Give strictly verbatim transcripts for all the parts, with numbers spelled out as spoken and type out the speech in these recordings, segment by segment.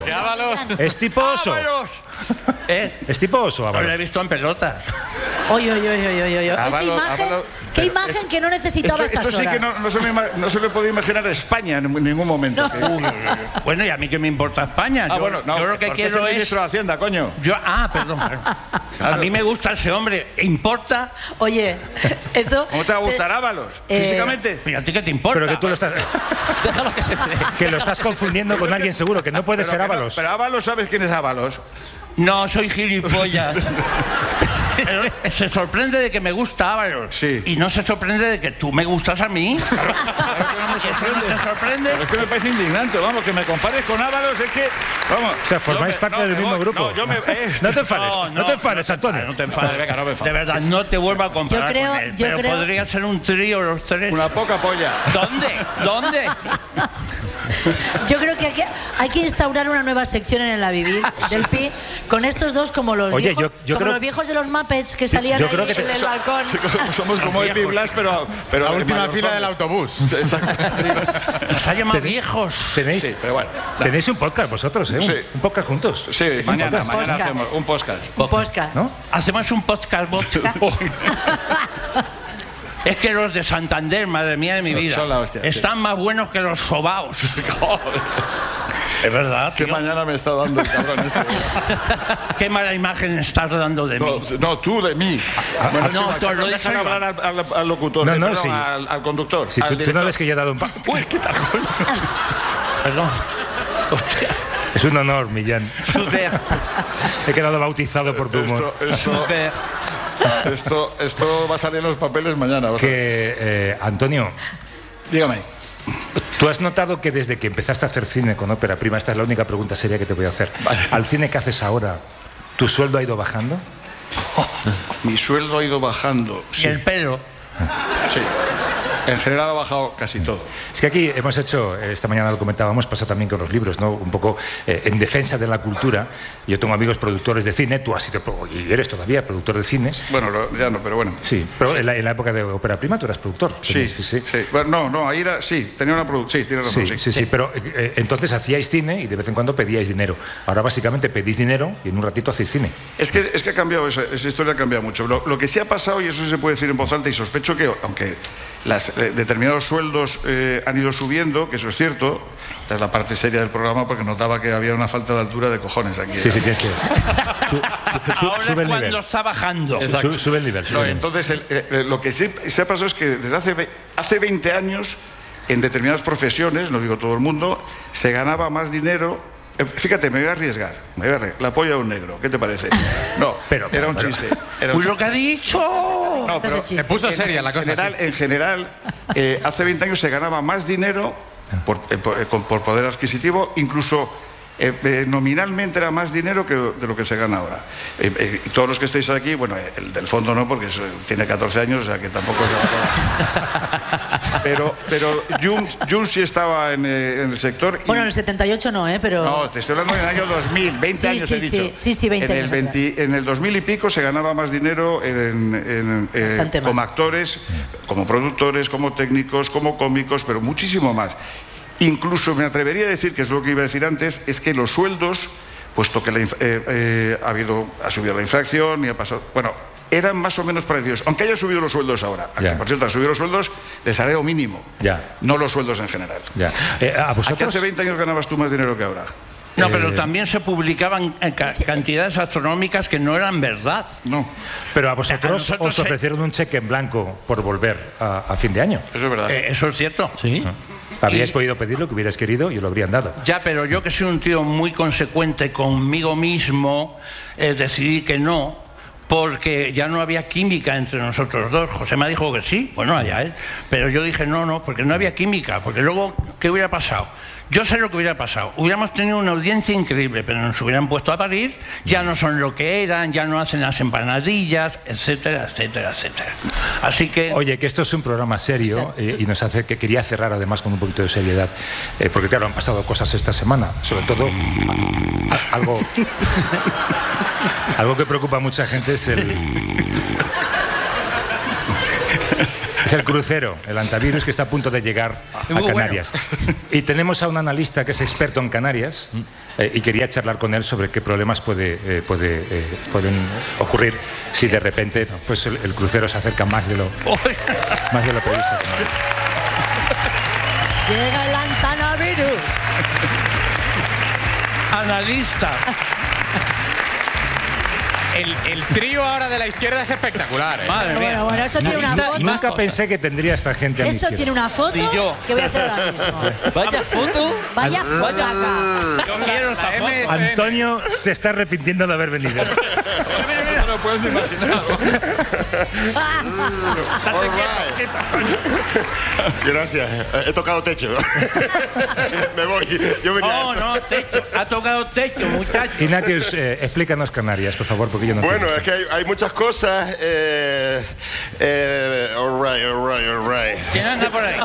Ábalos. Es tipo oso. ¿Eh? Es tipo oso, Ábalos. No lo he visto en pelotas. Oye, oye, oye, oye, oye. Ábalos, ¿Qué imagen, Ábalos, qué pero imagen es- que no necesitaba Esto, estas esto sí horas? que no, no, se me, ima- no se le podía imaginar a España en ningún momento. No. Que- Uy, uy, uy. Bueno, y a mí que me importa España. Ah, yo, bueno, no, yo lo que porque es quiero el es. ministro de Hacienda, coño. Yo, ah, perdón. perdón. A mí me gusta ese hombre. ¿Importa? Oye, esto... ¿Cómo te va a gustar Ábalos? Eh, Físicamente. ¿Y a ti qué te importa? Pero que tú lo estás, Déjalo que se que lo estás confundiendo con alguien seguro, que no puede Pero ser que no- Ábalos. Pero Ábalos, ¿sabes quién es Ábalos? No, soy gilipollas. Pero se sorprende de que me gusta Ábalos. Sí. Y no se sorprende de que tú me gustas a mí. Claro que no me ¿Eso no sorprende. te sorprende? Pero es que me parece indignante, vamos, que me compares con Ábalos, es que, vamos... O sea, formáis yo me- parte no, del me mismo voy, grupo. No, yo me... eh, No te enfades, no, te enfades, Antonio. No te enfades, Venga, no me enfades. De verdad, no te vuelvo a comparar Yo creo- con él. yo pero creo- podría ser un trío los tres. Una poca polla. ¿Dónde? ¿Dónde? Yo creo que hay, que hay que instaurar una nueva sección en el A Vivir del Pi con estos dos como los, Oye, viejos, yo- yo como creo- los viejos de los Muppets que salían yo ahí creo que en te- el balcón. Sí, como- somos como Epi Blas, pero... pero La última mayordomos. fila del autobús. Nos ha llamado Tenéis- viejos. Tenéis, Sí, pero bueno. tenéis un podcast vosotros, ¿eh? Un, Sí. un podcast juntos. Sí, mañana, podcast. mañana Podcast. hacemos un podcast. Un podcast. ¿No? Hacemos un podcast vodka. Es que los de Santander, madre mía de mi vida, Son la hostia, sí. están más buenos que los sobaos. Es verdad, Que tío. mañana me está dando el cabrón este. Qué mala imagen estás dando de No, mí. no, tú de mí. Bueno, no, sí, tú lo dejan dices hablar al, al- al locutor, No, eh, no, perdón, sí. al, al conductor. Si al tú, tú no director. ves que yo he dado un pa... Uy, qué tal. Perdón. Hostia, Es un honor, Millán. super, He quedado bautizado por tu humor. Esto, esto, super. esto, esto va a salir en los papeles mañana. vas a ver. Que, eh, Antonio, Dígame. ¿tú has notado que desde que empezaste a hacer cine con ópera prima, esta es la única pregunta seria que te voy a hacer, Vale. al cine que haces ahora, ¿tu sueldo ha ido bajando? Mi sueldo ha ido bajando. Y Sí, el pelo. sí. En general ha bajado casi todo. Es que aquí hemos hecho, eh, esta mañana lo comentábamos, pasa también con los libros, ¿no? Un poco eh, en defensa de la cultura. Yo tengo amigos productores de cine, tú has sido, pro- y eres todavía productor de cine. Bueno, lo- ya no, pero bueno. Sí, pero en la, en la época de ópera prima tú eras productor. Sí, sí. sí, sí. Bueno, no, no, ahí era, sí, tenía una producción, sí, tienes razón, Sí, sí. sí, sí, pero eh, eh, entonces hacíais cine y de vez en cuando pedíais dinero. Ahora básicamente pedís dinero y en un ratito hacéis cine. Es que, es que ha cambiado, esa, esa historia ha cambiado mucho. Lo, lo que sí ha pasado, y eso se puede decir en voz alta, y sospecho que, aunque las, eh, determinados sueldos eh, han ido subiendo, que eso es cierto, esta es la parte seria del programa, porque notaba que había una falta de altura de cojones aquí. Sí, ¿eh? sí, tienes que... Su- su- su- Ahora sube es el cuando nivel. está bajando. Su- sube el nivel. sube No, el nivel. entonces, el- eh, lo que sí se ha pasado es que desde hace, ve- hace veinte años, en determinadas profesiones, no digo todo el mundo, se ganaba más dinero. Eh, Fíjate, me voy a arriesgar. Me voy a arriesgar. La polla de un negro, ¿qué te parece? No, Pero, era un pero- chiste. Era un Uy, lo que ha dicho. No, Entonces, pero chiste. Se puso en- seria la en cosa. general, sí. en general eh, hace veinte años se ganaba más dinero por, eh, por, eh, con- por poder adquisitivo, incluso eh, eh, nominalmente era más dinero que de lo que se gana ahora. Eh, eh, y todos los que estáis aquí, bueno, eh, el del fondo no, porque eso, tiene catorce años, o sea que tampoco se va a Pero, pero Jung, Jung sí estaba en, eh, en el sector. y- Bueno, en el setenta y ocho no, ¿eh? Pero... no, te estoy hablando del año dos mil, veinte Sí, años sí, he dicho. sí, sí, sí, veinte en el años veinte en el dos mil y pico se ganaba más dinero en, en, eh, Bastante más. como actores, como productores, como técnicos, como cómicos, pero muchísimo más. Incluso me atrevería a decir, que es lo que iba a decir antes, es que los sueldos, puesto que la inf- eh, eh, ha, habido, ha subido la inflación y ha pasado... Bueno, eran más o menos parecidos, aunque hayan subido los sueldos ahora. Ya. Aunque, por cierto, han subido los sueldos de salario mínimo, Ya. no los sueldos en general. Ya. Eh, ¿A ¿A qué vosotros? hace veinte años ganabas tú más dinero que ahora? No, Eh, pero también se publicaban eh, ca- cantidades astronómicas que no eran verdad. No, Pero a vosotros A nosotros os se- ofrecieron un cheque en blanco por volver a, a fin de año. eso es verdad. Eh, eso es cierto. Sí. Habríais Y- podido pedir lo que hubierais querido y os lo habrían dado. Ya, pero yo que soy un tío muy consecuente conmigo mismo, eh, decidí que no, porque ya no había química entre nosotros dos. José me dijo que sí, bueno, allá él. Pero yo dije no, no, porque no había química, porque luego, ¿qué hubiera pasado? Yo sé lo que hubiera pasado. Hubiéramos tenido una audiencia increíble, pero nos hubieran puesto a parir, ya no son lo que eran, ya no hacen las empanadillas, etcétera, etcétera, etcétera. Así que... Oye, que esto es un programa serio eh, y nos hace que quería cerrar además con un poquito de seriedad, eh, porque claro, han pasado cosas esta semana, sobre todo a- algo algo que preocupa a mucha gente es el Es el crucero, el antivirus que está a punto de llegar a Canarias. Bueno. Y tenemos a un analista que es experto en Canarias eh, y quería charlar con él sobre qué problemas puede, eh, puede, eh, pueden ocurrir si de repente pues, el, el crucero se acerca más de lo, más de lo previsto. Llega el antivirus. Analista. El, el trío ahora de la izquierda es espectacular, ¿eh? Madre mía. Bueno, bueno, eso tiene una foto. Nunca pensé que tendría esta gente a mi Eso izquierda. tiene una foto Y yo. que voy a hacer ahora mismo. Vaya foto. Vaya foto acá. Yo quiero esta foto. M S N. Antonio se está arrepintiendo de haber venido. No lo puedes imaginar. Gracias. He tocado techo. Me voy. Yo venía No, no, techo. Ha tocado techo, muchacho. Ignatius, eh, explícanos Canarias, por favor, porque yo no Bueno, entiendo. es que hay, hay muchas cosas. Eh, eh, all right, all right, all right. ¿Quién anda por ahí?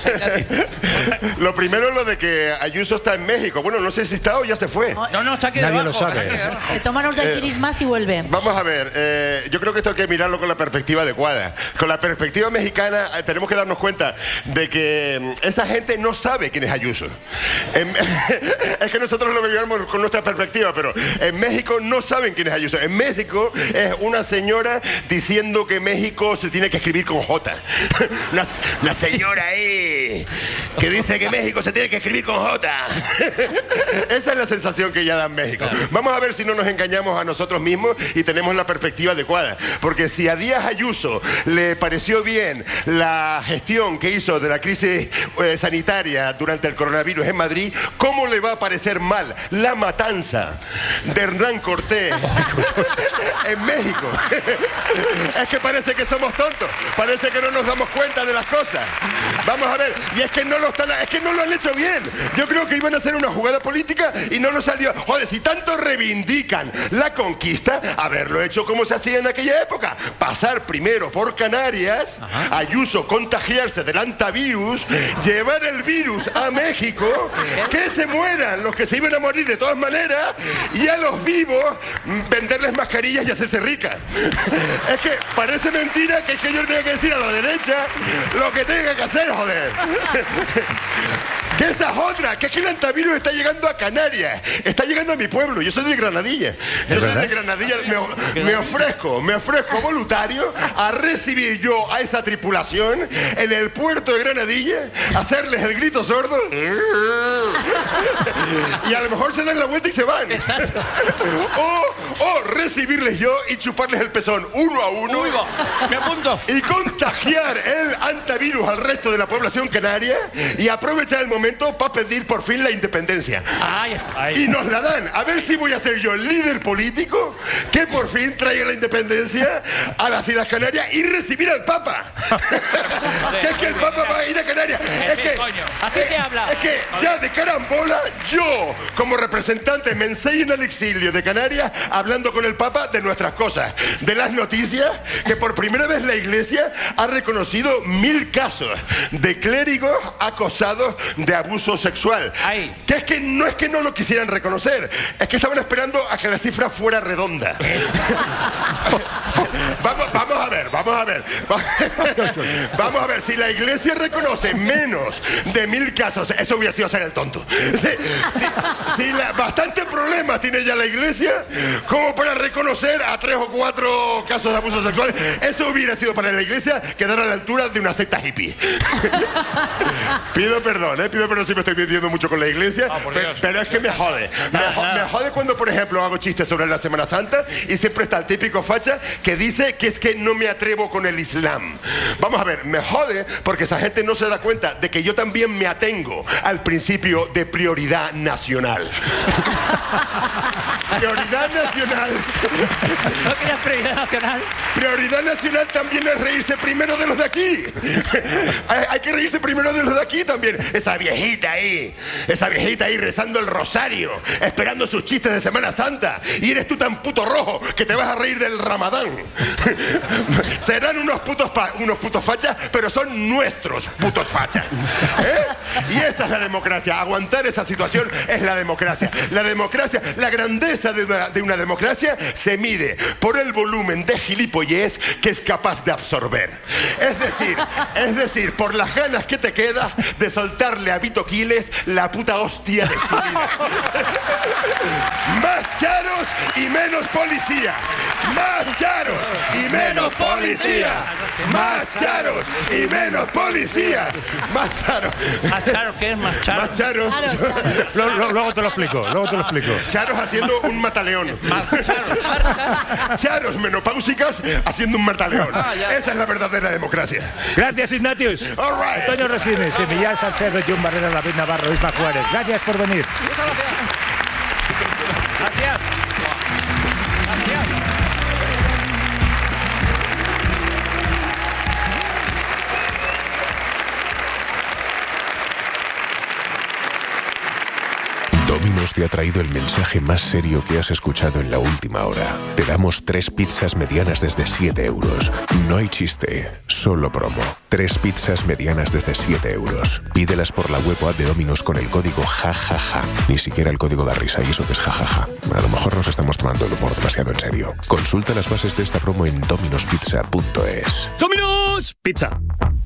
Lo primero es lo de que Ayuso está en México. Bueno, no sé si está o ya se fue. No, no, está aquí Nadie debajo. lo sabe. Se toman unos daiquiris más y vuelve. Vamos a ver, eh, yo creo que esto hay que mirarlo con la perspectiva adecuada. Con la perspectiva mexicana eh, tenemos que darnos cuenta de que mm, esa gente no sabe quién es Ayuso. En- es que nosotros lo miramos con nuestra perspectiva, pero en México no saben quién es Ayuso. En México es una señora diciendo que México se tiene que escribir con J. Una, una señora ahí que dice que México se tiene que escribir con J. Esa es la sensación que ya da en México. Vamos a ver si no nos engañamos a nosotros mismos y tenemos la perspectiva adecuada. Porque si a Díaz Ayuso le pareció bien la gestión que hizo de la crisis eh, sanitaria durante el coronavirus en Madrid, ¿cómo le va a parecer mal la matanza de Hernán Cortés en México? Es que parece que somos tontos, parece que no nos damos cuenta de las cosas. Vamos a ver, y es que no lo están, es que no lo han hecho bien. Yo creo que iban a hacer una jugada política y no lo salió. Joder, si tanto reivindican la conquista, haberlo hecho como se hacía en aquella época. Pasar primero por Canarias, ajá, Ayuso contagiarse del antivirus, llevar el virus a México, que se mueran los que se iban a morir de todas maneras, y a los vivos venderles mascarillas y hacerse ricas. Es que parece mentira que, es que yo le tenga que decir a la derecha lo que tenga que hacer, joder. Que esa es otra, que es que el antivirus está llegando a Canarias, está llegando a mi pueblo. Yo soy de Granadilla. Yo soy de Granadilla. Me, me ofrezco, me ofrezco voluntario a recibir yo a esa tripulación en el puerto de Granadilla, hacerles el grito sordo y a lo mejor se dan la vuelta y se van. Exacto. O, o recibirles yo y chuparles el pezón uno a uno. Uy, me apunto. Y contagiar el antivirus al resto de la población canaria y aprovechar el momento para pedir por fin la independencia. Ahí está. Ahí. Y nos la dan. A ver si voy a ser yo el líder político que por fin traiga la independencia a las Islas Canarias y recibir al Papa. Que es que el Papa va a ir a Canarias. Es que, así se habla. Es que ya de carambola, yo como representante me enseño al exilio de Canarias hablando con el Papa de nuestras cosas, de las noticias, que por primera vez la Iglesia ha reconocido mil casos de clérigos acosados de abuso sexual. Ay. Que es que no es que no lo quisieran reconocer, es que estaban esperando a que la cifra fuera redonda. vamos, vamos a ver, vamos a ver. Vamos a ver, si la Iglesia reconoce menos de mil casos, eso hubiera sido ser el tonto. Si, si, si la, bastante problemas tiene ya la Iglesia como para reconocer a tres o cuatro casos de abuso sexual, eso hubiera sido para la Iglesia quedar a la altura de una secta hippie. Pido perdón, ¿eh? Pido perdón si me estoy metiendo mucho con la Iglesia, oh, pero, pero es que me jode. Me, jo me jode cuando, por ejemplo, hago chistes sobre la Semana Santa y siempre está el típico facha que dice que es que no me atrevo con el Islam. Vamos a ver, me jode porque esa gente no se da cuenta de que yo también me atengo al principio de prioridad nacional. Prioridad nacional. ¿No quieres prioridad nacional? Prioridad nacional también es reírse primero de los de aquí. hay, hay que reírse primero de los de aquí también. Esa viejita ahí, esa viejita ahí rezando el rosario, esperando sus chistes de Semana Santa, y eres tú tan puto rojo que te vas a reír del Ramadán. Serán unos putos, unos putos fachas, pero son nuestros putos fachas. ¿Eh? Y esa es la democracia. Aguantar esa situación es la democracia. La democracia, la grandeza belleza de una, de una democracia se mide por el volumen de gilipollez que es capaz de absorber. Es decir, es decir, por las ganas que te queda de soltarle a Vito Quiles la puta hostia de su vida. Más charos y menos policía. Más charos y menos policía. Más charos y menos policía. Más charos. ¿Más charo qué es más charo? Más charos. Claro, claro. Luego, luego- luego te lo explico, luego te lo explico. Charos haciendo un mataleón. Más charo. Charos menopáusicas haciendo un mataleón. Ah, ya. Esa es la verdadera democracia. Gracias, Ignatius. All right. Antonio Resines, Emiliano Salcedo, John Barrera, David Navarro, Isma Juárez. Gracias por venir. Gracias. Domino's te ha traído el mensaje más serio que has escuchado en la última hora. Te damos tres pizzas medianas desde siete euros. No hay chiste, solo promo. Tres pizzas medianas desde siete euros. Pídelas por la web o app de Domino's con el código jajaja. Ni siquiera el código da risa y eso que es jajaja. A lo mejor nos estamos tomando el humor demasiado en serio. Consulta las bases de esta promo en dominospizza punto es. ¡Domino's! Pizza.